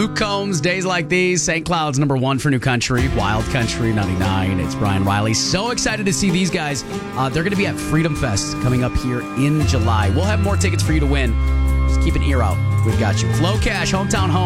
Luke Combs, Days Like These, St. Cloud's #1 for New Country, Wild Country 99. It's Brian Riley. So excited to see these guys. They're going to be at Freedom Fest coming up here in July. We'll have more tickets for you to win. Just keep an ear out. We've got you. Flow Cash, Hometown Home.